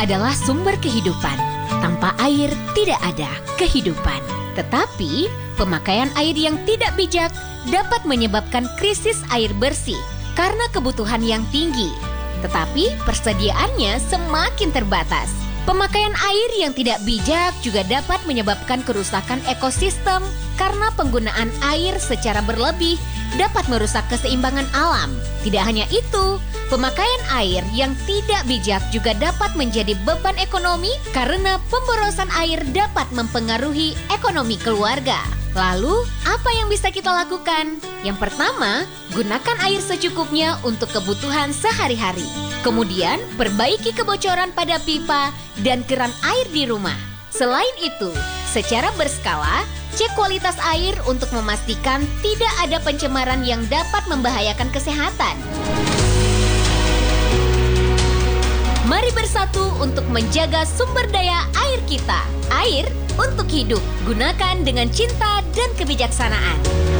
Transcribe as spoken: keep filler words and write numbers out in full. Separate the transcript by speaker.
Speaker 1: adalah sumber kehidupan. Tanpa air tidak ada kehidupan. Tetapi pemakaian air yang tidak bijak dapat menyebabkan krisis air bersih karena kebutuhan yang tinggi. Tetapi persediaannya semakin terbatas. Pemakaian air yang tidak bijak juga dapat menyebabkan kerusakan ekosistem karena penggunaan air secara berlebih dapat merusak keseimbangan alam. Tidak hanya itu, pemakaian air yang tidak bijak juga dapat menjadi beban ekonomi karena pemborosan air dapat mempengaruhi ekonomi keluarga. Lalu, apa yang bisa kita lakukan? Yang pertama, gunakan air secukupnya untuk kebutuhan sehari-hari. Kemudian, perbaiki kebocoran pada pipa dan keran air di rumah. Selain itu, secara berskala, cek kualitas air untuk memastikan tidak ada pencemaran yang dapat membahayakan kesehatan. Mari bersatu untuk menjaga sumber daya air kita. Air untuk hidup. Gunakan dengan cinta dan kebijaksanaan.